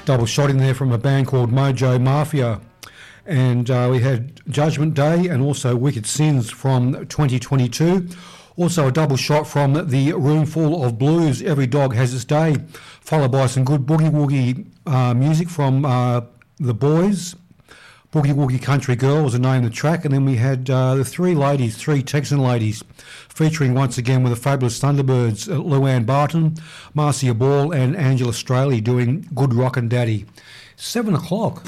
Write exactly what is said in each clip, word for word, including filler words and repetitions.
Double shot in there from a band called Mojo Mafia. And uh, we had Judgment Day and also Wicked Sins from twenty twenty-two. Also a double shot from the Room Full of Blues, Every Dog Has Its Day, followed by some good boogie-woogie uh, music from uh, The Boys. Boogie Woogie Country Girl was the name of the track. And then we had uh, the three ladies, three Texan ladies, featuring once again with the fabulous Thunderbirds, uh, Luann Barton, Marcia Ball and Angela Straley doing Good Rockin' Daddy. Seven o'clock.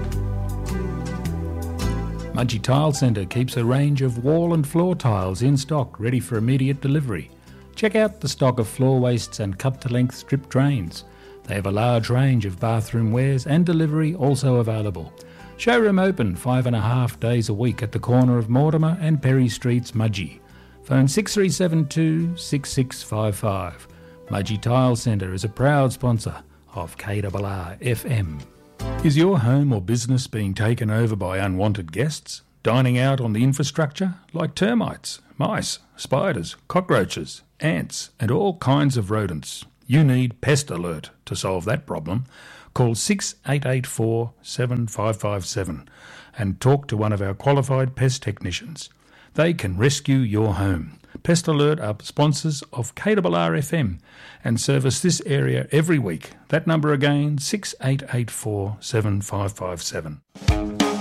Mudgee Tile Centre keeps a range of wall and floor tiles in stock, ready for immediate delivery. Check out the stock of floor wastes and cut-to-length strip drains. They have a large range of bathroom wares and delivery also available. Showroom open five and a half days a week at the corner of Mortimer and Perry Streets, Mudgee. Phone six three seven two, six six five five. Mudgee Tile Centre is a proud sponsor of K R R F M. Is your home or business being taken over by unwanted guests, dining out on the infrastructure like termites, mice, spiders, cockroaches, ants and all kinds of rodents? You need Pest Alert to solve that problem. Call six eight eight four, seven five five seven and talk to one of our qualified pest technicians. They can rescue your home. Pest Alert are sponsors of K R R F M and service this area every week. That number again, six eight eight four, seven five five seven.